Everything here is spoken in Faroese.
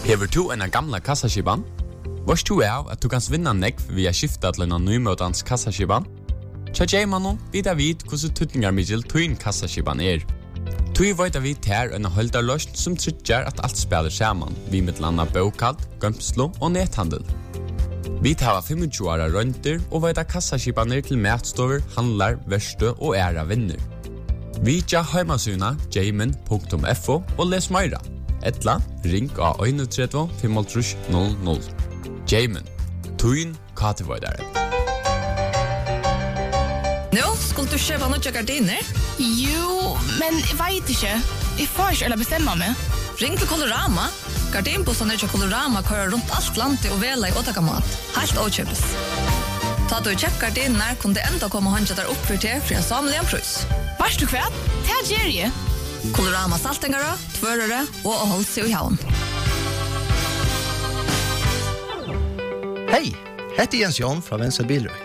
Hever du en gamla kassaskiban? Varst du av at du kan vinna nekv via skifta til en nymøtans kassaskiban? Tja Jaymanon vidar vid hvordan tutningarmiddel tuin kassaskiban Tui veit vi ter en holdarløsn som tryggjar at alt spiller saman, vi mittlanda bokald, gømslo og nethandel. Vi tar 25 åra rønter og veit kassaskibaner til matstover, handlar, verstø og æra vinner. Vi tja heimasuna jayman.fo og les meira. Etla, ring av 31 500. Jayman, tuin katevoidare. Nå, skulle du kjøpe noen gardiner? Jo, men jeg vet ikke. Jeg får ikke eller bestemme meg. Ring til Colorama. Gardinbussene til Colorama kører rundt alt landet og vela i åtakamat. Helt åkjøpes. Ta du kjøpt gardiner, kunne det enda komme håndja der opp for til en samlig pris. Varst du kvært? Det gjør jeg. Colorama saltingere, tvørere og holdt seg i havn. Hei, hette Jens Jon fra Venstre Bilrøy.